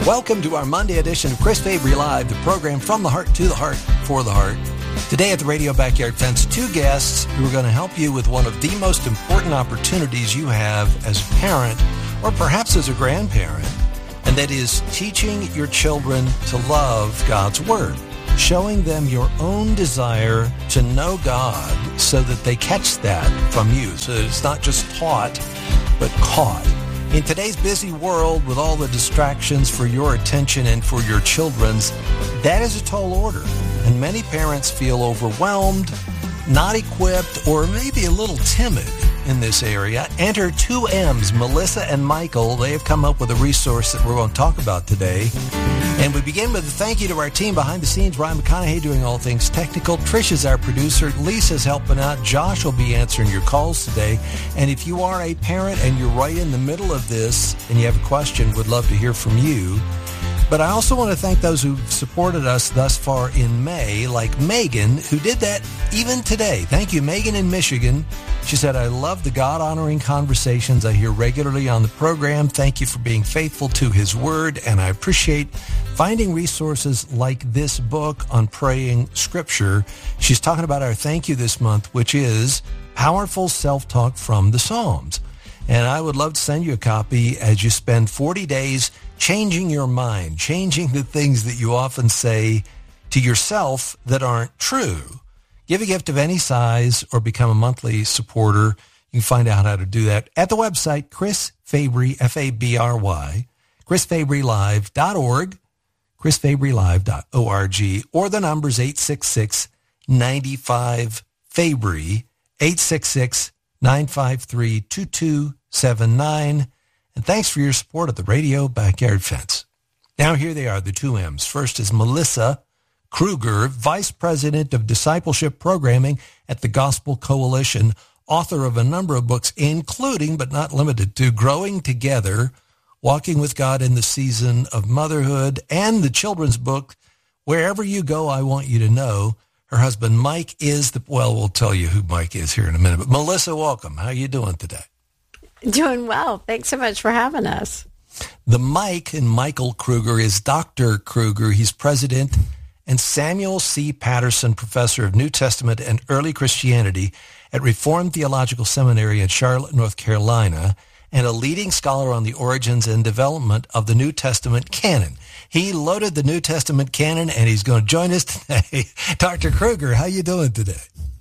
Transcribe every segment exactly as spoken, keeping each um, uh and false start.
Welcome to our Monday edition of Chris Fabry Live, the program from the heart to the heart for the heart. Today at the Radio Backyard Fence, two guests who are going to help you with one of the most important opportunities you have as a parent or perhaps as a grandparent, and that is teaching your children to love God's Word, showing them your own desire to know God so that they catch that from you. So it's not just taught, but caught. In today's busy world with all the distractions for your attention and for your children's, that is a tall order. And many parents feel overwhelmed, not equipped, or maybe a little timid in this area. Enter two M's, Melissa and Michael. They have come up with a resource that we're going to talk about today. And we begin with a thank you to our team behind the scenes. Brian McConaughey doing all things technical. Trish is our producer. Lisa's helping out. Josh will be answering your calls today. And if you are a parent and you're right in the middle of this and you have a question, we'd love to hear from you. But I also want to thank those who've supported us thus far in May, like Megan, who did that even today. Thank you, Megan in Michigan. She said, I love the God-honoring conversations I hear regularly on the program. Thank you for being faithful to His Word, and I appreciate finding resources like this book on praying Scripture. She's talking about our thank you this month, which is Powerful Self-Talk from the Psalms. And I would love to send you a copy as you spend forty days changing your mind, changing the things that you often say to yourself that aren't true. Give a gift of any size or become a monthly supporter. You can find out how to do that at the website, Chris Fabry, F A B R Y, chris fabry live dot org, chris fabry live dot org, or the number's eight six six, nine five, Fabry, eight six six, nine five three, two two seven nine. And thanks for your support of the Radio Backyard Fence. Now here they are, the two M's. First is Melissa Kruger, Vice President of Discipleship Programming at the Gospel Coalition, author of a number of books, including but not limited to Growing Together, Walking with God in the Season of Motherhood, and the children's book, Wherever You Go, I Want You to Know. Her husband, Mike, is the, well, we'll tell you who Mike is here in a minute. But Melissa, welcome. How are you doing today? Doing well. Thanks so much for having us. The Mike in Michael Kruger is Doctor Kruger. He's president and Samuel C. Patterson Professor of New Testament and Early Christianity at Reformed Theological Seminary in Charlotte, North Carolina, and a leading scholar on the origins and development of the New Testament canon. He loaded the New Testament canon, and he's going to join us today. Doctor Kruger, how you doing today?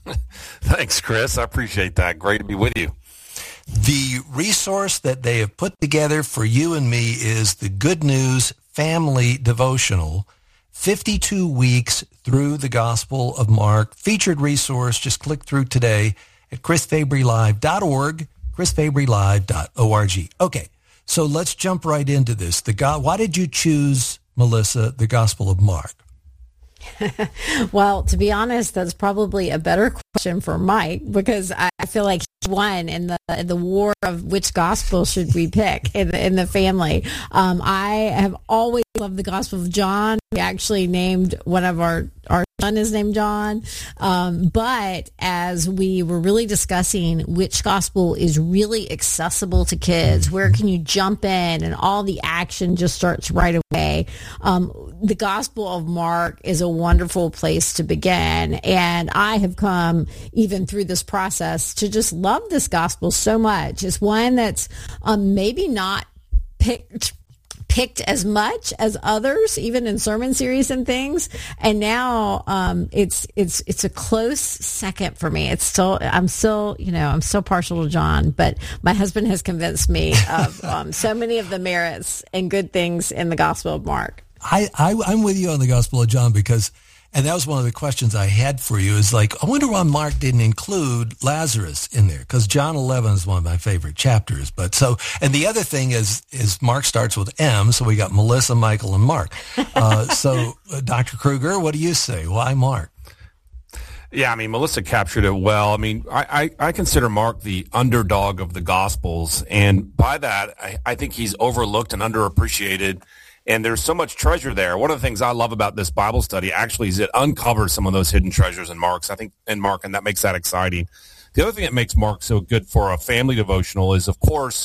Thanks, Chris. I appreciate that. Great to be with you. The resource that they have put together for you and me is the Good News Family Devotional, fifty-two weeks through the Gospel of Mark. Featured resource. Just click through today at chris fabry live dot org, chris fabry live dot org. Okay, so let's jump right into this. The God, why did you choose, Melissa, the Gospel of Mark? Well, to be honest, that's probably a better question for Mike, because I feel like he won in the in the war of which gospel should we pick in the, in the family. Um, I have always loved the Gospel of John. We actually named one of our our son is named John. Um, but as we were really discussing which gospel is really accessible to kids, where can you jump in and all the action just starts right away, um, the Gospel of Mark is a wonderful place to begin. And I have come, even through this process, to just love this gospel so much. It's one that's um, maybe not picked picked as much as others, even in sermon series and things. And now um, it's it's it's a close second for me. It's still I'm still you know I'm still partial to John, but my husband has convinced me of um, so many of the merits and good things in the Gospel of Mark. I, I I'm with you on the Gospel of John, because, and that was one of the questions I had for you, is like, I wonder why Mark didn't include Lazarus in there, because John eleven is one of my favorite chapters. But so, and the other thing is, is Mark starts with M, so we got Melissa, Michael, and Mark. Uh, so, uh, Doctor Kruger, what do you say? Why Mark? Yeah, I mean, Melissa captured it well. I mean, I, I, I consider Mark the underdog of the Gospels, and by that, I, I think he's overlooked and underappreciated. And there's so much treasure there. One of the things I love about this Bible study actually is it uncovers some of those hidden treasures in Mark's, I think, in Mark, and that makes that exciting. The other thing that makes Mark so good for a family devotional is, of course,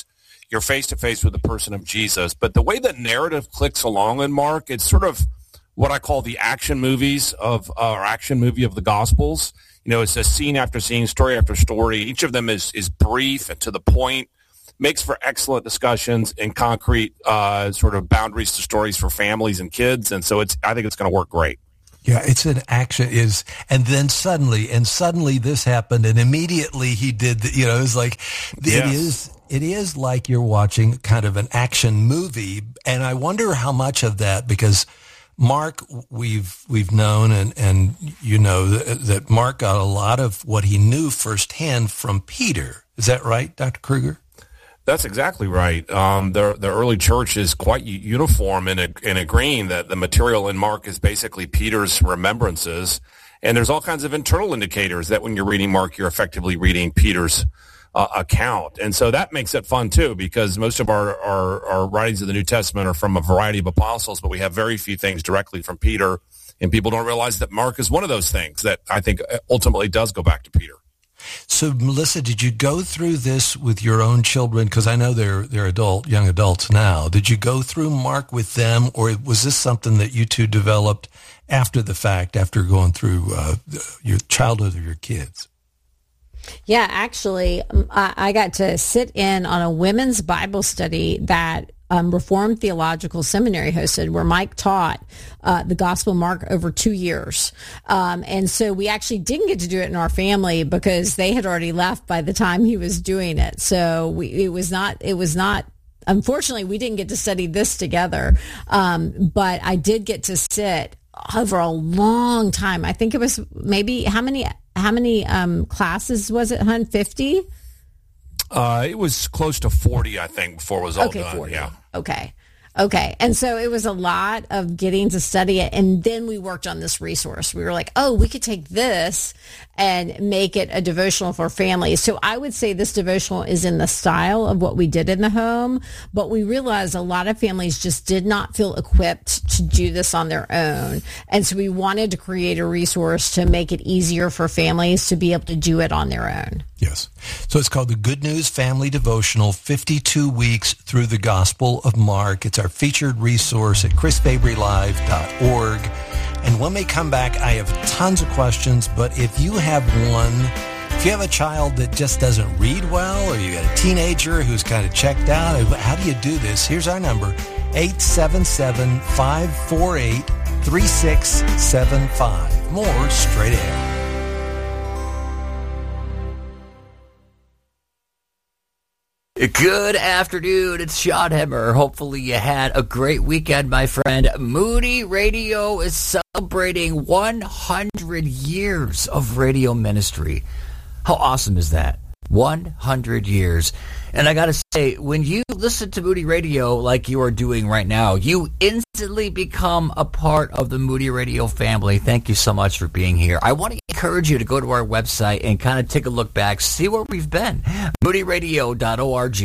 you're face to face with the person of Jesus. But the way the narrative clicks along in Mark, it's sort of what I call the action movies of, uh, or action movie of the Gospels. You know, it's a scene after scene, story after story. Each of them is, is brief and to the point, makes for excellent discussions and concrete uh, sort of boundaries to stories for families and kids. And so it's, I think it's going to work great. Yeah, it's an action is, and then suddenly, and suddenly this happened, and immediately he did, the, you know, it was like, yes. it is, it is like you're watching kind of an action movie. And I wonder how much of that, because Mark, we've, we've known, and, and you know, that, that Mark got a lot of what he knew firsthand from Peter. Is that right, Doctor Kruger? That's exactly right. Um, the the early church is quite uniform in, a, in agreeing that the material in Mark is basically Peter's remembrances. And there's all kinds of internal indicators that when you're reading Mark, you're effectively reading Peter's uh, account. And so that makes it fun, too, because most of our, our, our writings of the New Testament are from a variety of apostles, but we have very few things directly from Peter. And people don't realize that Mark is one of those things that I think ultimately does go back to Peter. So, Melissa, did you go through this with your own children? Because I know they're they're adult, young adults now. Did you go through Mark with them, or was this something that you two developed after the fact, after going through uh, your childhood of your kids? Yeah, actually, I, I got to sit in on a women's Bible study that Um, Reformed Theological Seminary hosted, where Mike taught uh, the Gospel of Mark over two years. Um, and so we actually didn't get to do it in our family because they had already left by the time he was doing it. So we, it was not, it was not, unfortunately, we didn't get to study this together. Um, but I did get to sit over a long time. I think it was maybe, how many, how many um, classes was it, hun? fifty? Uh, it was close to forty, I think, before it was all okay, done. forty. Yeah. Okay. Okay. And so it was a lot of getting to study it. And then we worked on this resource. We were like, oh, we could take this and make it a devotional for families. So I would say this devotional is in the style of what we did in the home, but we realized a lot of families just did not feel equipped to do this on their own. And so we wanted to create a resource to make it easier for families to be able to do it on their own. Yes. So it's called the Good News Family Devotional, fifty-two weeks through the Gospel of Mark. It's our featured resource at chris fabry live dot org. And when we come back, I have tons of questions, but if you have one, if you have a child that just doesn't read well, or you got a teenager who's kind of checked out, how do you do this? Here's our number, eight seven seven, five four eight, three six seven five. More straight ahead. Good afternoon, it's Sean Hemmer. Hopefully you had a great weekend, my friend. Moody Radio is celebrating one hundred years of radio ministry. How awesome is that? one hundred years. And I got to say, when you listen to Moody Radio like you are doing right now, you instantly become a part of the Moody Radio family. Thank you so much for being here. I want to encourage you to go to our website and kind of take a look back, see where we've been. moody radio dot org.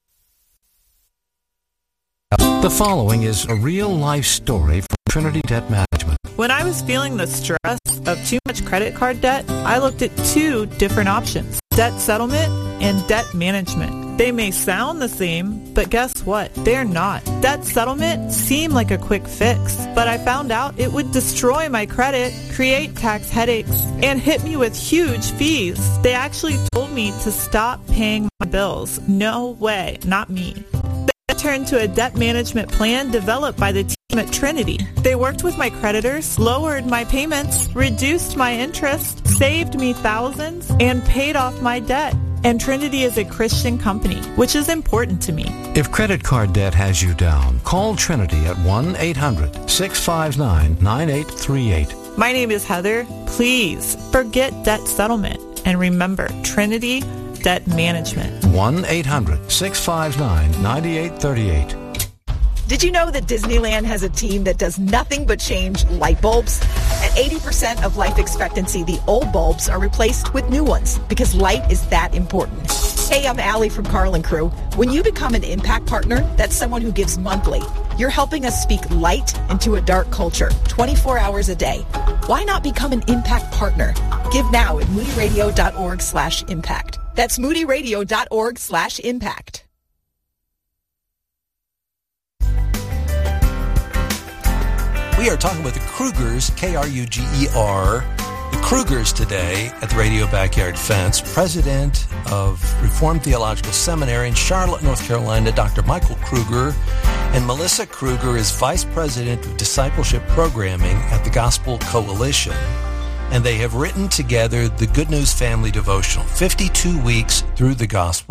The following is a real-life story from Trinity Debt Management. When I was feeling the stress of too much credit card debt, I looked at two different options, debt settlement and debt management. They may sound the same, but guess what? They're not. Debt settlement seemed like a quick fix, but I found out it would destroy my credit, create tax headaches, and hit me with huge fees. They actually told me to stop paying my bills. No way, not me. They turned to a debt management plan developed by the team at Trinity. They worked with my creditors, lowered my payments, reduced my interest, saved me thousands, and paid off my debt. And Trinity is a Christian company, which is important to me. If credit card debt has you down, call Trinity at one eight hundred, six five nine, nine eight three eight. My name is Heather. Please forget debt settlement and remember Trinity Debt Management. one eight hundred, six five nine, nine eight three eight. Did you know that Disneyland has a team that does nothing but change light bulbs? At eighty percent of life expectancy, the old bulbs are replaced with new ones because light is that important. Hey, I'm Allie from Carl and Crew. When you become an Impact Partner, that's someone who gives monthly. You're helping us speak light into a dark culture, twenty-four hours a day. Why not become an Impact Partner? Give now at moody radio dot org slash impact. That's moody radio dot org slash impact. We are talking with the Krugers, K R U G E R, the Krugers today at the Radio Backyard Fence. President of Reformed Theological Seminary in Charlotte, North Carolina, Doctor Michael Kruger, and Melissa Kruger is Vice President of Discipleship Programming at the Gospel Coalition. And they have written together the Good News Family Devotional, fifty-two weeks through the Gospel.